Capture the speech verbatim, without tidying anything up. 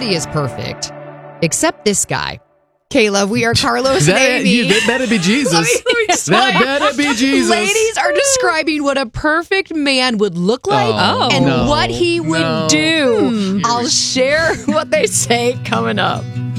Everybody is perfect, except this guy. Kayla, we are Carlos and That, Amy. you, that better be Jesus. Let me- let me just that try. better be Jesus. Ladies are describing what a perfect man would look like Oh, and no, what he would no. do. Hmm. I'll share what they say coming up.